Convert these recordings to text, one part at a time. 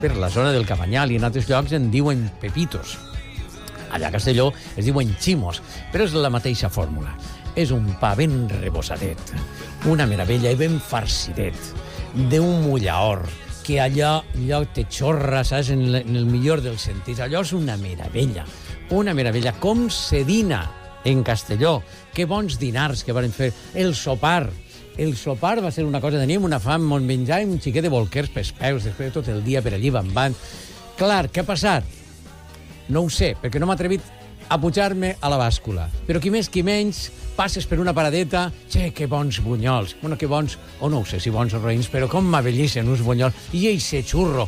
Per la zona del Cabanyal i en altres llocs en diuen pepitos. Allà a Castelló es diuen ximos, però és la mateixa fórmula. És un pa ben rebossadet, una meravella i ben farcidet, d'un mullaor, que allò te xorra, saps, en el millor dels sentits. Allò és una meravella, una meravella. Com se dina en Castelló. Que bons dinars que van fer. El sopar va ser una cosa, teníem una fam, on menjàvem un xiquet de bolquers pels peus, després de tot el dia per allí van. Clar, què ha passat? No ho sé, perquè no m'ha atrevit a pujar-me a la bàscula. Però qui més, qui menys, passes per una paradeta, que bons bunyols. Bueno, que bons, o no ho sé si bons o roïns, però com m'abellissen uns bunyols. I eixe xurro,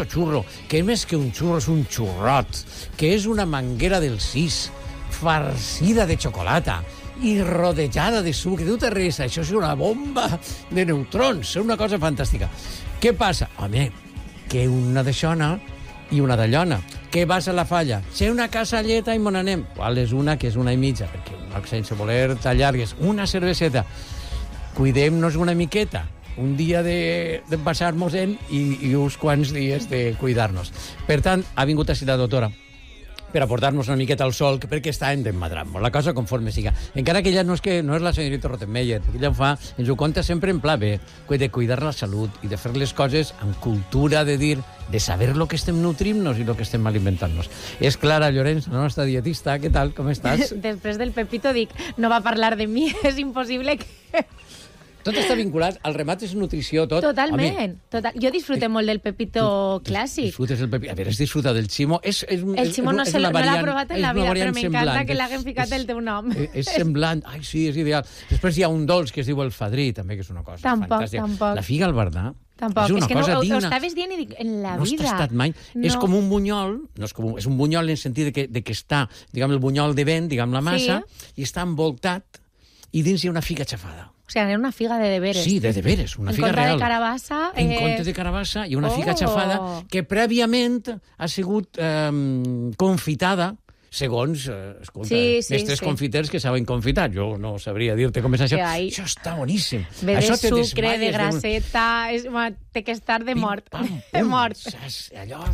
que més que un xurro és un xurrot, que és una manguera del 6, farcida de xocolata, i rodejada de sucre. Tu te res, això és una bomba de neutrons, és una cosa fantàstica. Què passa? Home, que una d'aixona i una d'allona. Que vas a la falla? Sé una casalleta i me n'anem. Qual és una? Que és una i mitja, perquè sense voler tallar-les. Una cerveseta. Cuidem-nos una miqueta. Un dia de passar-nos-en i uns quants dies de cuidar-nos. Per tant, ha vingut així la doctora per aportar-nos una miqueta al sol, perquè està endemmadrant-nos la cosa conforme siga. Encara que ella no és la senyorita Rottenmeier, ella ens ho conta sempre en pla bé, de cuidar la salut i de fer les coses amb cultura, de saber lo que estem nutrint-nos i lo que estem alimentant-nos. És Clara Llorenç, la nostra dietista. Què tal? Com estàs? Després del Pepito dic, no va parlar de mi, és impossible que... Tot està vinculat, el remat és nutrició, tot. Totalment. Jo disfruto molt del Pepito clàssic. Disfrutes el Pepito. A veure, has disfrutat del Ximo. El Ximo no l'ha provat en la vida, però m'encanta que l'haguen ficat el teu nom. És semblant. Ai, sí, és ideal. Després hi ha un dolç que es diu el fadrí, també, que és una cosa fantàstica. Tampoc. La figa al Bardà. Tampoc, és que no ho estaves dient i dic, en la vida... No has tastat mai. És com un bunyol, és un bunyol en el sentit de que està, diguem, el bunyol de vent, diguem, la massa, i està envoltat, i dins hi ha una figa xafada. O sigui, era una figa de deberes. Sí, de deberes, una figa real. En compte de carabassa... En compte de carabassa i una figa xafada que prèviament ha sigut confitada segons, escolta, mestres confiters que saben confitar. Jo no sabria dir-te com és això. Això està boníssim. Ve de sucre, de grasseta, té que estar de mort. De mort. Allò,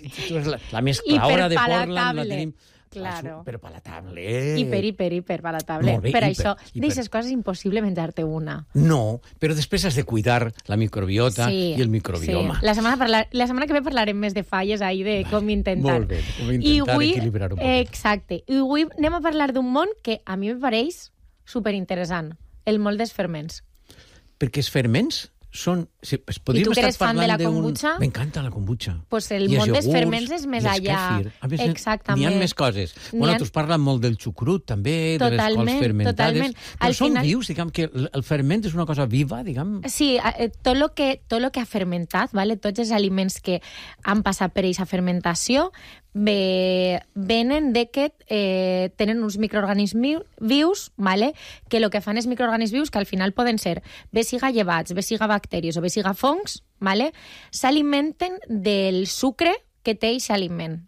la mesclaora de Portland la tenim... Claro. Però palatable. Hiper palatable. Per això, d'aixes coses impossible menjar-te una. No, però després has de cuidar la microbiota i el microbioma. La setmana que ve parlarem més de falles ahir, de com intentar. Molt bé, com intentar equilibrar un poc. Exacte. I avui anem a parlar d'un món que a mi me pareix superinteressant, el món dels ferments. Perquè els ferments són... I tu que eres fan de la kombucha? M'encanta la kombucha. Pues el món dels ferments és més allà. Exactament. N'hi ha més coses. Bueno, tu has parlat molt del xucrut, també, de les cols fermentades. Però són vius, diguem, que el ferment és una cosa viva, diguem. Sí, tot lo que ha fermentat, tots els aliments que han passat per aquesta fermentació, venen de que tenen uns microorganismes vius, que el que fan és microorganismes vius que al final poden ser bé siga llevats, bé siga bacteris o bé siga fongs, s'alimenten del sucre que té aquest aliment.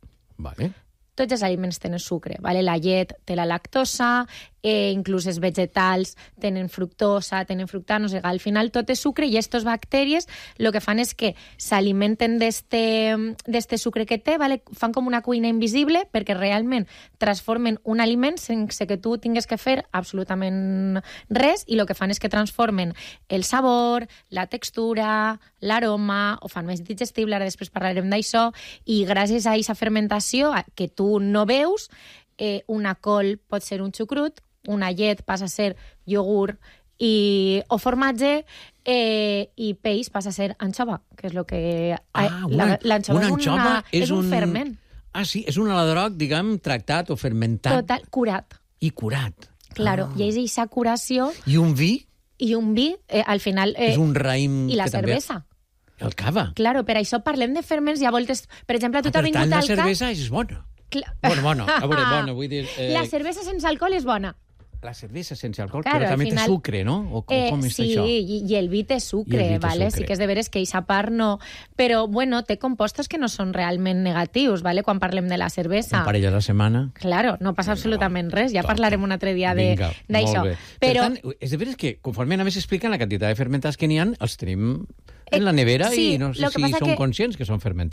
Tots els aliments tenen sucre. La llet té la lactosa, inclús els vegetals tenen fructosa, tenen fructanosa. Al final tot és sucre i aquestes bactèries el que fan és que s'alimenten d'este sucre que té, fan com una cuina invisible perquè realment transformen un aliment sense que tu tingues que fer absolutament res i el que fan és que transformen el sabor, la textura, l'aroma, ho fan més digestible, ara després parlarem d'això, i gràcies a aquesta fermentació que tu no veus, una col pot ser un xucrut, una llet passa a ser iogurt o formatge i peix passa a ser anxova, que és el que... L'anxova és un ferment. Ah, sí, és un aladroc, diguem, tractat o fermentat. Total, curat. I curat. Claro, i és aquesta curació... I un vi? I un vi, al final... És un raïm... I la cervesa. El cava. Claro, per això parlem de ferments i a voltes... Per exemple, tu t'ha vingut al cap... Per tant, la cervesa és bona. Bona, a veure, bona, vull dir... La cervesa sense alcohol és bona. la cervesa sense alcohol, Claro, però també al final- té sucre, no? O com és sí, això? i el vi té sucre, I el vi té vale? sucre. Sí que és de veres que eixa part no... Però, bueno, té compostos que no són realment negatius, vale? Quan parlem de la cervesa. Un parell a la setmana. Claro, no passa absolutament res. Ja Top. parlarem un altre dia Vinga, d'això. molt bé. Però... Per tant, és de veres que, conforme només expliquen la quantitat de fermentats que n'hi ha, els tenim en la nevera sí, i no sé lo que si passa som que- conscients que són fermentats.